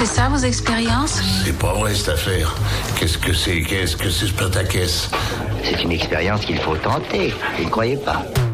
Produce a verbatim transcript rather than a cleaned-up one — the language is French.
C'est ça vos expériences? C'est pas vrai cette affaire. Qu'est-ce que c'est? Qu'est-ce que c'est ce pataquès? C'est une expérience qu'il faut tenter, vous ne croyez pas?